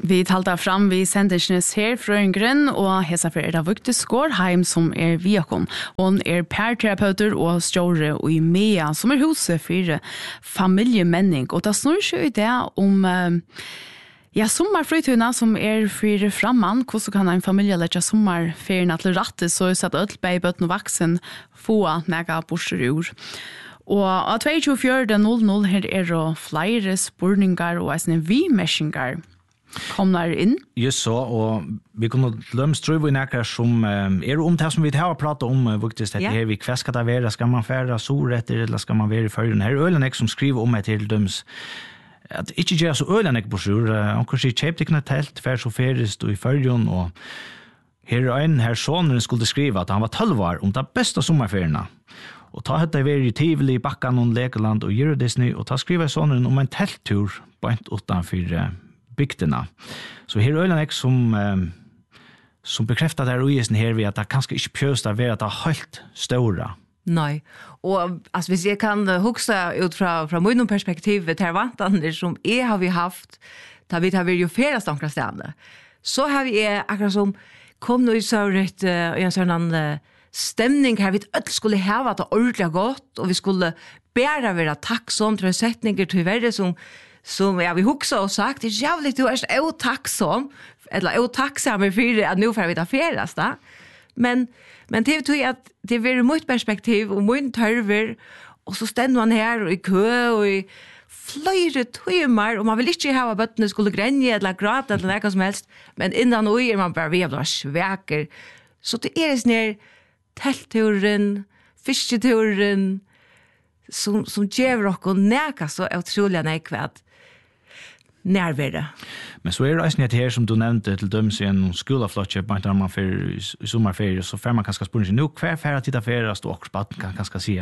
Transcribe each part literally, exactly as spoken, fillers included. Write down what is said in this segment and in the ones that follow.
Vi talte fram vi sendelsenes her fra Yngren, og hesa for er det Vigdis Skårheim som er viakon. Hun er perterapeuter og stjåre og i Mea, som er huset for familiemenning. Og det snur seg i det om uh, ja, sommerfrytuna som er for framman. Hvordan kan en familie lette sommerferien til rette, så er det at babybøtten og vaksen få nega borser ur. Og av tjuefire null null her er det flere spurningar og en vi-meshingar. Kommer inn. Just så, og vi kunne lømme strøve i nærkere som um, er om det som vi har pratet om, faktisk, at ja. Her vi hva skal det være, skal man fære solretter, eller skal man være i førjen? Her er ølen jeg som skriver om meg til døms, at ikke gjør så ølen jeg på sur, han kan si kjøpt ikke noe telt, fær så færest og i førjen, og her er en her sonen skulle skrive at han var tolv år om det beste sommerferiene. Og ta hette jeg i Tivoli, Bakkan og Legoland og Euro Disney, og ta skrive sonen om en telttur på en utenfor uh, bygdena. Så her er øyne jeg som, um, som bekrefter der uisen her ved at det kanskje ikke pjøst av at det er helt større. Nei, og altså, hvis jeg kan huske ut fra, fra min perspektiv til vantene som jeg har vi haft, da vi har vi jo flere stankere stedene, så har vi akkurat som kom nå i søret uh, i en sånn uh, stemning her, vi alle skulle heve at det ordentlig godt, og vi skulle bare være takksom til setninger til verre som som ja, vi husker og sagt, det er jævlig, du er så takksom, eller takksom for at nå får vi ta ferast da. Men, men det betyr at det er mitt perspektiv og min tørver, og så stender man her og i kø og i flere timer, og man vil ikke ha at bøttene skulle grenje eller gråte eller noe som helst, men innan og er man bare ved å bli sveker. Så det er sånn her teltturen, fisketuren, som, som gjør dere nækka så utrolig nækvært nærvære. Men så er det også her som du nevnte til døms i en skolaflotje, bare når man fer i, i sommerferie, så fer man kanskje spørre seg, nå hver færre tid av ferie, og også spaten kan kanskje si,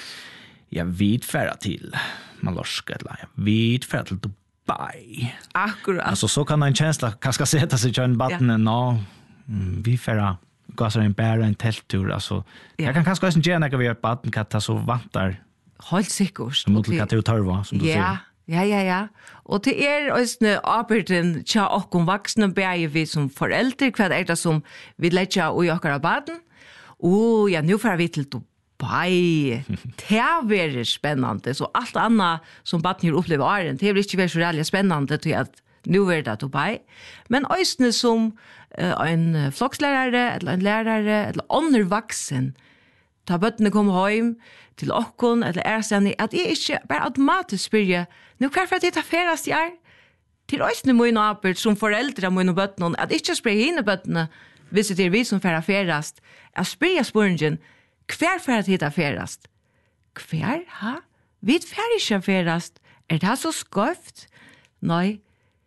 jeg vet færre til Mallorca, eller jeg vet færre til Dubai. Akkurat. Altså, så kan en kjensla kanskje sette seg til en baten, ja. Nå, vi færre gasser en bære en telttur, altså, ja. Jeg kan kanskje også gjerne ikke vi gjør baten, hva det så vantar. Helt sikkert. Som mot hva det er tørva, som du ja. sier. Ja, ja, ja. Og det er også arbeidet tja okkom voksne beie vi som foreldre, hva er det som vi letja ui okkar av baden. Å, ja, nu får vi til Dubai. Det er veldig spennende, så alt annet som baden har opplevd åren, det er ikke veldig så reallig spennende til at nu er det Dubai. Men også som uh, en flokslærere, eller en lærere, eller andre vaksen, ta bøttene kommer hjem til okkon, eller er sennig, at jeg ikke bare automatisk spør, nå hva for at jeg tar ferast i er? Til òsne mine arbeid som foreldre mine bøttene, at ikke spør hine bøttene, hvis det er vi som ferar ferast, jeg spør jeg spørningen, hver for at jeg tar ferast? Hver, ha? Vi fer ikke ferast. Er det så skøft? Nei.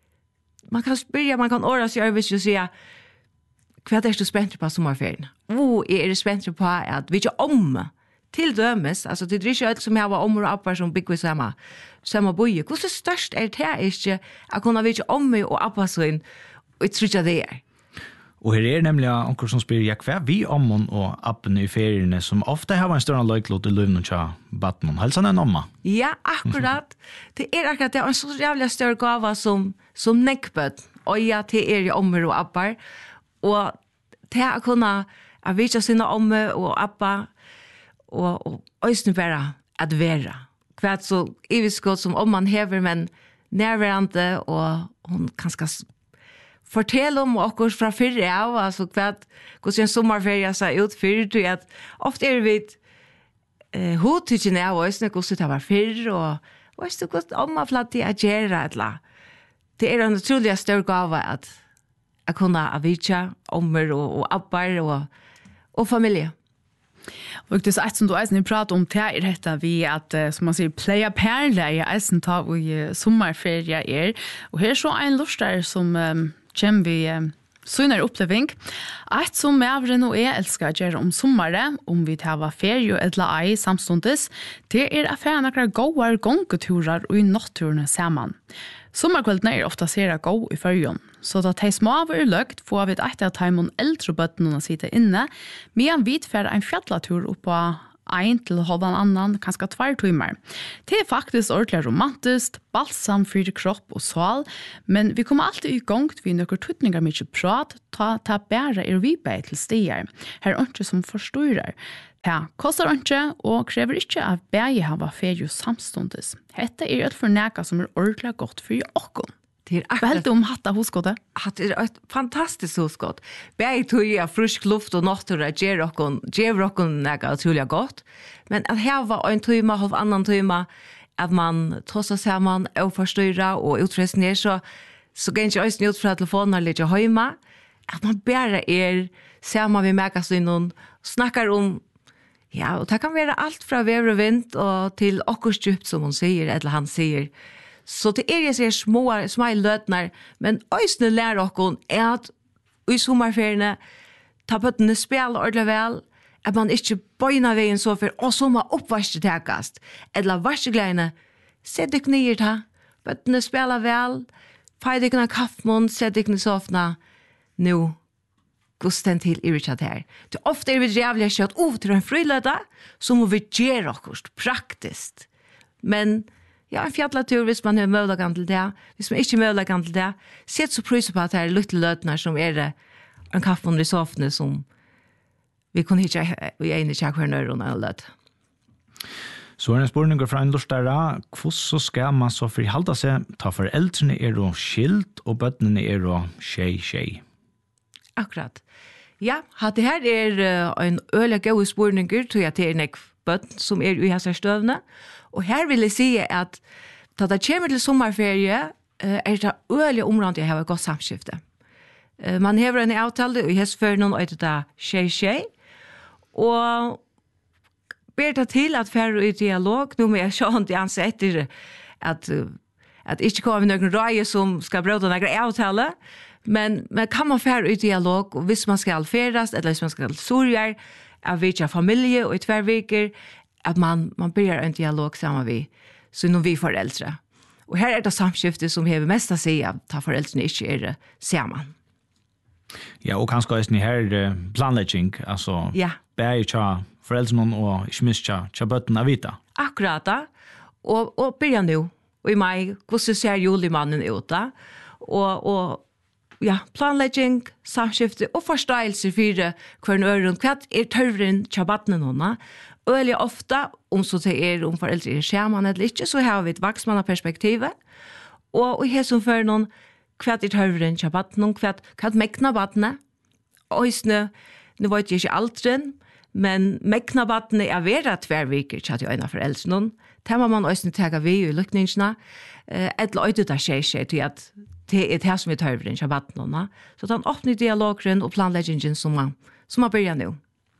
Man kan spyrja, man kan åra seg hvis du sier, hva er du spent på sommerferien? Hvor er du spent på at vi ikke om til dømes, altså det er ikke alt som jeg var om og appar som bygger samme, samme bøye. Hvordan størst er det ikke at kunne vi ikke om og appar sånn, og jeg tror ikke det er. Og her er nemlig onker som spyr, ja, hva vi om og appene i feriene, som ofte har en større løyklåt i løvnen til Batman. Halsan en omma? Ja, akkurat. Det er akkurat det, er en så jævlig større gava som, som nekkbøtt, og ja, det er jo ommer og appar, og det er kunne at vi ikke sinne omme og appa, og, og øyne bare at være. Hva så iviskott som om man hever, men nærværende, og hun kan skal fortelle om oss fra fyrre av, altså hva, hvordan en sommerferie ser ut fyrre, til at ofte er vi eh, hodtykkene av oss, hvordan det var fyrre, og hvordan det om man flatt til å gjøre, eller det er en utrolig større gave at jeg kunne avitja ommer og, og abbar og, og familie. Og det er et som du eisen prater om, det er dette vi at, som man sier, pleia perleie eisen ta og sommerferie er. Og her er så en lustar som um, kommer vi um, sønner oppleving. Et som medvren og jeg elsker å gjøre om sommeren, om vi tar ferie eller ei samstundes, det er affæren akkurat gåar gongeturer og i nattturene sammen. Sommerkveldene er ofta sera gå i førjon, så da de små er løgt får vi et av teimen eldre bøttene å sitte inne, medan vi tfer en fjallatur oppå en til halvan annan, kanskje tvær timer. Det er faktisk ordentlig romantisk, balsam for kropp og sal, men vi kommer alltid i gang til noen tutninger mye prat, ta, ta bare er vi bare til stier. Her er ikke som forstårer. Det kostar ikke, og krever ikke at begge hava ferie samstundes. Dette er et forneka som er ordentlig godt for oss. Det er akkurat... Veldig om hatta husgårdet. Det er et fantastisk husgård. Begge tog jeg frisk luft og natur og gjør dere noe utrolig godt. Men at her var en time, halv annan time, at man tar seg sammen og forstyrrer og utfrest ned, så, så går ikke øyne ut fra telefonen og ligger hjemme. At man bare er sammen med magasin snakker om. Ja, og det kan være alt fra vær og vind og til akkurat djupt, som hun sier, eller han sier. Så det er jeg ser små, små løtner, men øysene lærer dere at i sommerferiene ta bøttene spil ordentlig vel, at man ikke bøyner veien så for, og så må oppvaske tekast, eller varsegleiene, sett dere nye ta, bøttene spiller vel, feir dere kaffemån, sett dere sovna, nå, gusten til irritat her. Det er ofte er vi jævlig kjøtt, oh, til en friløte, så må vi gjøre oss praktisk. Men ja, en fjallatur, hvis man har mulighet til det, hvis man ikke har mulighet til det, sett så pryser på at det er litt løtene som er det, en kaffen i sofene som vi kunne ikke i ene kjær hver nøyron eller løt. Så er en spørning fra en lustare, hvordan skal man så frihalda seg, ta foreldrene er og skilt, og bøttene er og tjej, tjej? Akkurat. Ja, det her er uh, en øyelig gode spørninger, tror jeg til en ek bøtten som er i hans støvne. Og her vil jeg si at da det kommer til sommerferie, uh, er det øyelig området jeg har et godt samskifte. Uh, man har en avtale, og jeg har noen øyne til tjej, tjej, og ber det til at færre i dialog, nå må jeg se om de anser etter at, uh, at ikke kommer noen røye som skal brøde noen avtale, Men, men kan man fære i dialog, og hvis man skal ferast, eller hvis man skal surger, at vi ikke har familie og i tverrviker, at man, man begynner en dialog sammen vi, så når vi foreldre. Og her er det samskiftet som har mest å si at ta foreldrene ikke er sammen. Ja, og kanskje også her planlegging, altså ja. Bære tja foreldrene og ikke minst tja, tja bøtten av vita. Akkurat da, og, og begynner nå, og i meg, hvordan ser julemannen ut da, og, og ja, planlegging, samskifte og forståelse for hver øren, hva er tørren til vattnet noen. Øyelig ofte, om så det er om foreldre er skjermen eller ikke, så har vi et vaksmannaperspektivet. Og her som fører noen, hva er tørren til vattnet, hva er mekna vattnet. Og nå vet jeg ikke alderen, men mekna vattnet er vera tverrviker til at jeg øyne foreldre noen. Det må man også ta vi i lykningsene, eller øyne det skjer seg til at det er det som vi tar over den vattnene. Så det er en åpne dialogen og planleggingen som man, som man begynner nå.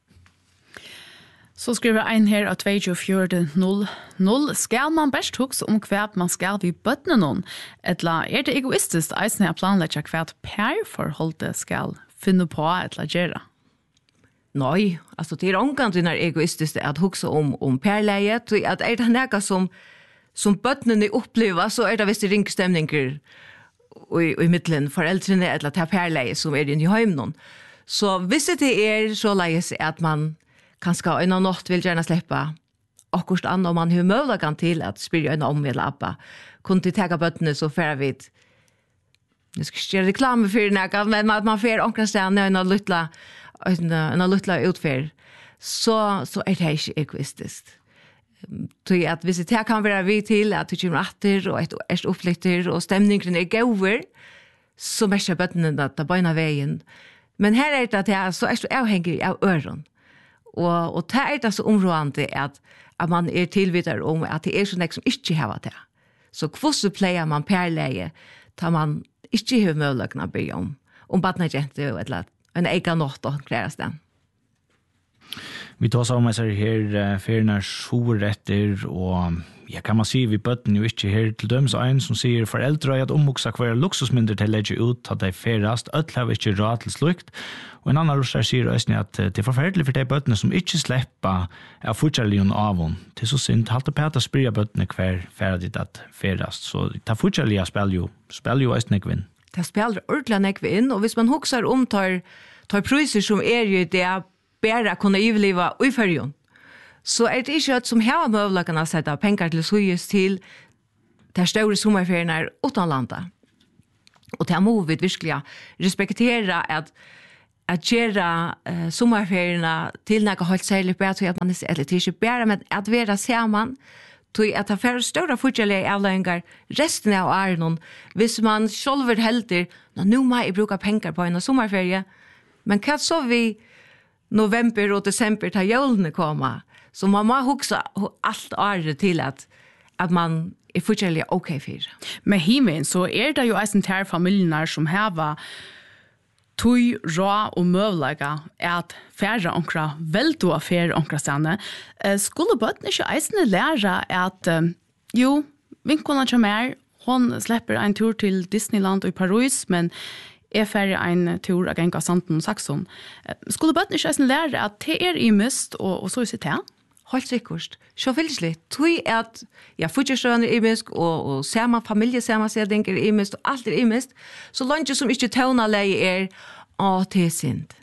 Så skriver en her av to fire null null. Skal man best huske om hva man skal vi bøttene noen? Eller er det egoistisk eisen å planlegge hva pærforholdet skal finne på eller gjøre? Nei, altså det er omgang til når egoistisk at huske om, om pærleiet. At er det noe som, som bøttene opplever, så er det hvis det ringer stemninger og i middelen foreldrene eller ta perleie som er inne i heimen. Så hvis det er så leies at man kanskje en av natt vil gjerne slippe akkurat annet om man har mulighet til at spyrre en om eller appa, kunne de ta bøttene så før vi jeg skal ikke gjøre reklame for noe, men at man får omkring stedet en av luttla en av luttla utfør, så, så er det ikke egoistisk. Så at hvis det kan være vi til at du kommer atter og et erst oppflytter og stemningen er gøver, så merker bøttene at det bøyner veien. Men her er det at jeg så er så avhengig av øren. Og, og det er det så områdende at, at man er tilvidere om at det er sånne som ikke har det. Så hvordan pleier man perleie da man ikke har mulighet å bygge om, om badnagente eller en egen nått og klæres den. Vi tar oss om oss her ferien er soretter, og ja, kan man si, vi bøtten jo ikke her til døms en som sier foreldre at omvoksa hver luksusmynder til å legge ut at de ferast, ødel har ikke råd til slukt. Og en annen russer sier også at det er forferdelig for de bøttene som ikke slipper av fortjallingen av hon. Til så sint, halte på at det spyrer bøttene hver ferdig at ferast. Så det fortjallige spiller jo, spiller jo også nekvinn. Det spiller ordentlig nekvinn, og hvis man hokser om tar, tar priser som er jo det bare kunne iveliva i fyrjon, så er det ikke at som har möjligheten att sätta pengar till Suyes till der stora sommarferierna utanlanda. Och det må vi virkelig respektera att att göra uh, sommarferierna till något helt särskilt bättre att man är eller inte bara men att vara samman till att ha för stora fortsatta avlängar resten av åren hvis man själv helter nu må jag bruka pengar på en sommarferie men kan så vi november och december tar julen komma så man må huxa allt året till att att man är fortsatt okej för. Med himen så är det ju en tär familjer som har tui rå og møvlega at færre onkra veldo av færre onkra stande. Uh, skulle bøtten ikke eisende lære at uh, jo, vinkona kommer, hon slipper en tur til Disneyland og i Paris, men er færre en tur av genga Santen og Saxon. Uh, skulle bøtten ikke eisende lære at det er i mist, og, og så er det til? Helt sikkert. Så vildslig. Tui at ja, futjerstøen er imisk, og, og sama familie, sama setting er imisk, og alt er imisk. Så langt som ikke tøvna leie er, å, det er synd.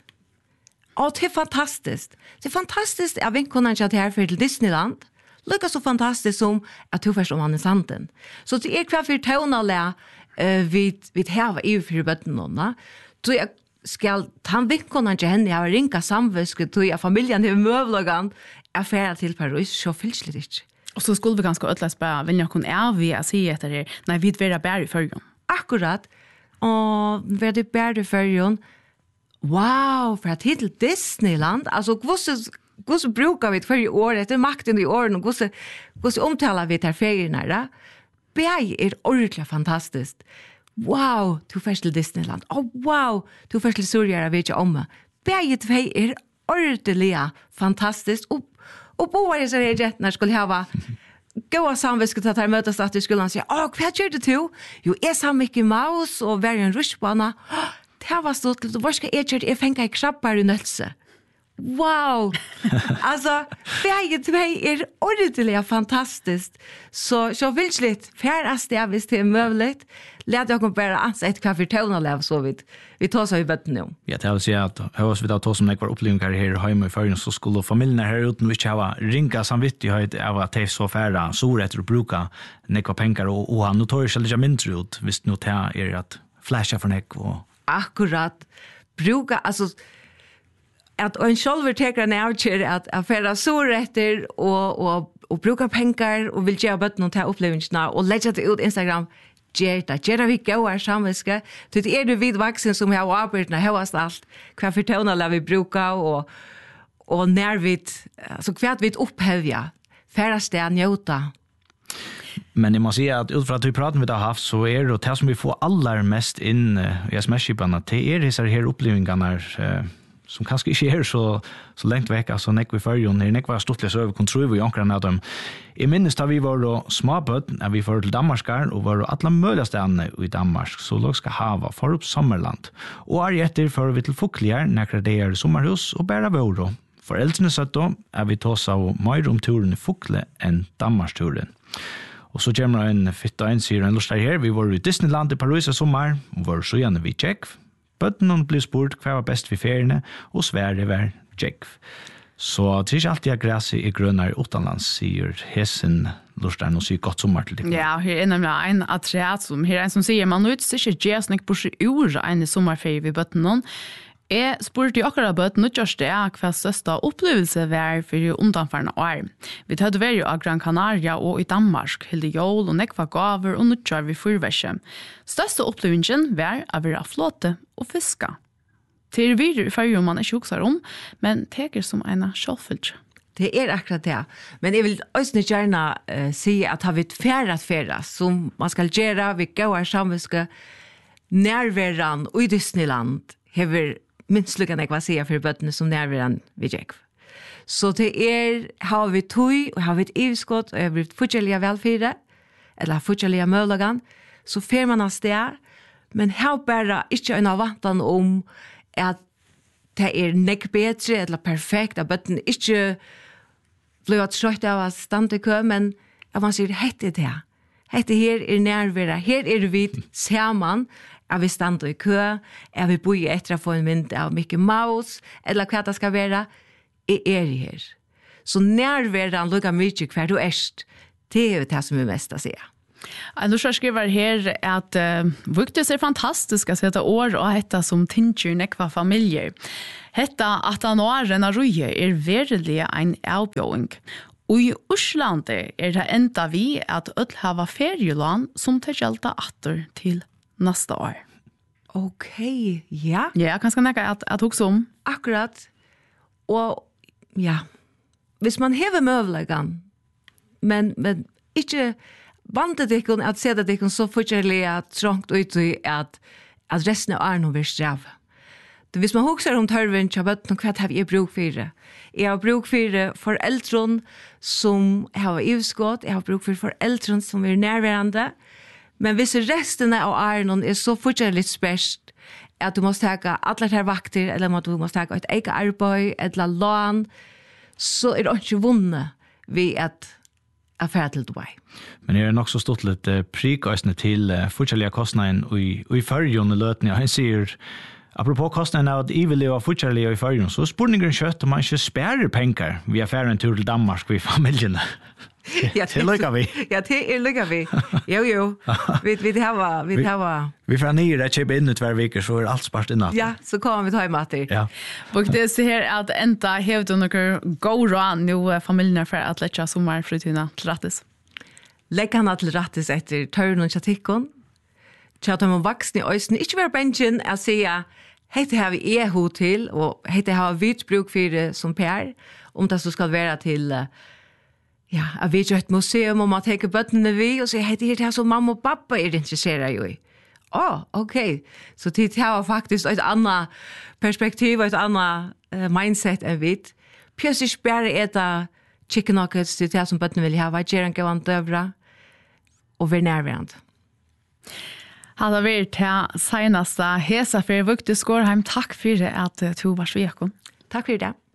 Å, det er fantastisk. Det er fantastisk at vinkonen ikke er her til Disneyland. Lykka så fantastisk som at du først om han er santen. Så det er hva for tøvna leie uh, vi, vi heva i for bøtten Så jeg skal ta vinkonen ikke henne, jeg har ringa samviske, tog jeg familien i møvlagan, affärer till Paris så fylsligt inte. Och så skulle vi ganska ödlas bara vill jag kunna är vi att se efter det när vi vill vara bär i förjon. Akkurat. Och vad det bär i förjon. Wow, för att till Disneyland. Alltså hur så brukar vi för år efter makten i år och hur så hur så omtalar vi där ferierna där. Bär är ordentligt fantastiskt. Wow, du färs till Disneyland. Oh wow, du färs till Surya vet jag om. Bär två är ordentligt fantastiskt och och på vad är det jag när skulle ha goda samviske att här mötas att det skulle han säga åh vad gör du till jo är så mycket Mouse och var en rushbana det var så till vad ska jag göra jag fänga jag krabbar i nölse wow alltså väget mig är ordentligt fantastiskt så så vilsligt färdast det visst är möjligt lät jag kom bara ansa ett kaffe tona lev så vid vi tar så i botten nu. Ja, det vill säga att hörs vi då tar som det var upplevelse här hemma i förrän så skulle familjen här ute vi ha ringa samvittighet av att det så färra så rätt att bruka nekva pengar och och han nu tar ju själva mindre ut visst nu tar är att flasha för nek och akkurat bruka alltså att en själver tar en outcher att affära så rätter och och och bruka pengar och vill ge bort någon till upplevelserna och lägga det ut Instagram Gerta, Gerta vi går samviske. Det är du vid vuxen som har arbetat när högast allt. Kvar för tona lär vi bruka och och när vi så kvart vi upphävja. Färdast det njuta. Men jag måste säga att utifrån att vi pratar med det har haft så är det det som vi får allra mest in i sms-chiparna det är dessa här upplevelserna eh, som kanske inte är så, så längt vekk, alltså nek vi förrjon, när nek var stortliga så över kontroll vi ankran av dem. I minnes da vi var då småbøtt, när vi var till Danmarskar och var alla möjliga ställen i Danmark, så låg ska hava för upp sommarland. Och är jätter för vi till Fokligar, när det är sommarhus och bära vårå. Föräldrarna satt då, är vi tås av mer om turen i Fokle än Danmarksturen. Och så kommer en fitta en sier en lustar här, vi var i Disneyland i Paris i sommar, och var så gärna vi tjeck. Bøtten blir spurt hva var best vid feriene, og Sverige var tjekk. Så det er ikke alltid at græset er grønner utenlands, sier Hesen Lorstein, og sier godt sommer til det. Ja, her er nemlig en atreat som, her er en som sier, man utstyr ikke gjesnik på seg ord en sommerferie ved bøtten noen. Jeg spurte jo akkurat på et nødgjørste hva største opplevelse var for undanfarne år. Vi hadde vært jo av Gran Canaria og i Danmark, hilde jól og nekva gaver og nødgjør vi fyrverse. Største opplevelsen var å være flåte og fiska. Til videre i førje man ikke hukser om, men teker som en sjålfylltje. Det er akkurat det. Men jeg vil også gjerne uh, si at har vi et færret færre som man skal gjøre, vi går samviske nærværen og i Disneyland hever minst lukkan jeg hva sier for bøttene som nærværen vi gjør. Så det er, har vi tøy, og har vi et ivskott, og har vi fortjellige velfyre, eller fortjellige mølagan, så fer man av sted, men har bare ikke en avantan om at det er nek bedre, eller perfekt, at bøttene ikke blir trøtt av å stande i kø, men at man sier, hette det, hette her er nærvære, her er vi sammen, at vi stande i kø, at vi bor etter å få en mynd av Mickey Mouse, eller hva det skal være, jeg er her. Så närvaran lukar mycket kvar du erst, det är det som är mest att säga. Anders skriver her at uh, Vuktus er fantastisk å sette år og hetta som tinger nekva familjer. Hetta at han åren av røye er verilig en avbjøring. Og i Oslandet er det enda vi at ødel hava ferieland som tar gjelda atter til neste år. Okej, ja. Ja, kanskje nekka at, at hukse om. Akkurat. Og ja, hvis man hever møvlegan, men, men ikke vandet dikon at se det dikon så forskjellig at trångt ut i at, at resten av Arno vil strav. Hvis man hukser om tørven, så vet man hva har jeg bruk for det. Jeg har bruk for foreldren som har ivskått, jeg har bruk for foreldren som er nærværende, men hvis resten av Arno er så forskjellig spørst, at du måste ta alla de här vakter, eller att du måste ta ett eget arbeid, eller lån, så är det inte vunnet vid att affär till Dubai. Men är det nog så stort lite prikösne till uh, fortsatta kostnaden i i förjon och lötning. Han säger apropå kostnaden av att iveliva fortsatta i förjon, så spurningen kött om man inte spärrar pengar via affären tur till Danmark vid familjen. Ja, det lyckas vi. Ja, det är lyckas vi. Jo, jo. Vi vi har vi har vi får ner det köpa in två veckor så är allt spart innan. Ja, så kommer vi ta emot det. Ja. Och det ser här att ända hävda några go run nu familjerna för att lägga sommarfritiden till rättes. Lägga han till rättes efter törn och chatikon. Chatta man vuxna ösn inte vara bänken att säga hette har vi är hotell och hette har vi bruk för det som Per om det så ska vara till ja, jag vet ju ett museum om att ta bötterna vi och så heter det här som mamma och pappa är intresserade i. Ja, oh, okej. Okay. Så det har faktiskt ett annat perspektiv och ett annat uh, mindset än vi. Plötsligt bara äta chicken nuggets till det som bötterna vill ha. Vad gör en gavan dövra? Och vi är närvarande. Hade vi till senaste hesa för Vuktus Gårdheim. Tack för att du var så vekon. Tack för det.